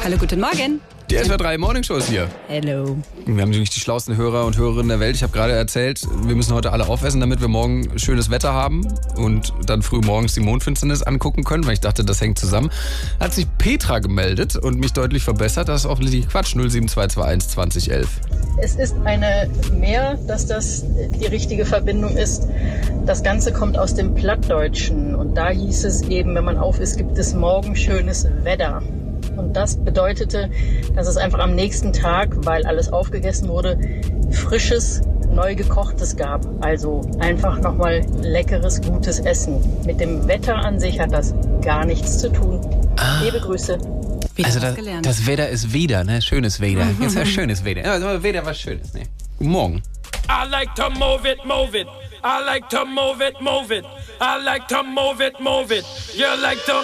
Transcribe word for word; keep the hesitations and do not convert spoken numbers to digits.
Hallo, guten Morgen. Die S W R drei Morning Show ist hier. Hello. Wir haben nämlich die schlauesten Hörer und Hörerinnen der Welt. Ich habe gerade erzählt, wir müssen heute alle aufessen, damit wir morgen schönes Wetter haben und dann früh morgens die Mondfinsternis angucken können, weil ich dachte, das hängt zusammen. Hat sich Petra gemeldet und mich deutlich verbessert. Das ist offensichtlich Quatsch. null sieben zwei zwei eins zwanzig elf. Es ist eine Mehr, dass das die richtige Verbindung ist. Das Ganze kommt aus dem Plattdeutschen und da hieß es eben, wenn man auf ist, gibt es morgen schönes Wetter. Und das bedeutete, dass es einfach am nächsten Tag, weil alles aufgegessen wurde, frisches, neu gekochtes gab. Also einfach nochmal leckeres, gutes Essen. Mit dem Wetter an sich hat das gar nichts zu tun. Ah. Liebe Grüße. Wieder Also was das, gelernt. das Wetter ist wieder, ne? Schönes Wetter. Jetzt ist schönes Wetter. Ja, also Wetter was Schönes, ne? Guten Morgen. I like to move it, move it. I like to move it, move it. I like to move it, move it. You like to